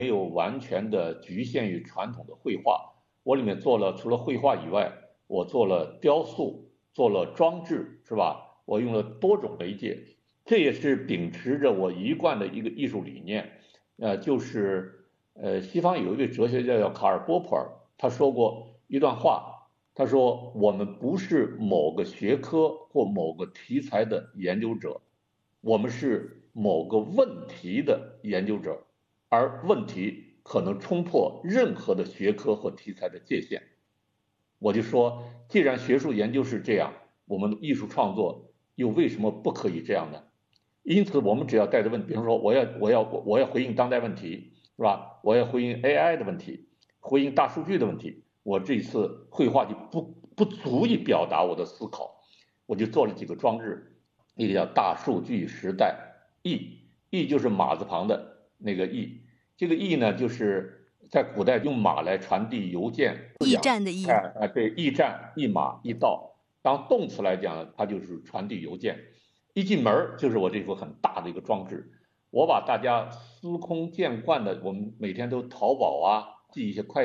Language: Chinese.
没有完全的局限于传统的绘画，我里面做了除了绘画以外，我做了雕塑，做了装置，是吧？我用了多种媒介，这也是秉持着我一贯的一个艺术理念，就是西方有一位哲学家叫卡尔波普尔，他说过一段话，他说我们不是某个学科或某个题材的研究者，我们是某个问题的研究者。而问题可能冲破任何的学科或题材的界限。我就说，既然学术研究是这样，我们的艺术创作又为什么不可以这样呢？因此，我们只要带着问，比如说我要回应当代问题，是吧？我要回应 AI 的问题，回应大数据的问题，我这次绘画就不足以表达我的思考，我就做了几个装置，一个叫大数据时代驿就是马字旁的那个驿，这个驿呢就是在古代用马来传递邮件驿站的驿。 对，驿站一马一到，当动词来讲，它就是传递邮件。一进门就是我这幅很大的一个装置，我把大家司空见惯的，我们每天都淘宝啊寄一些快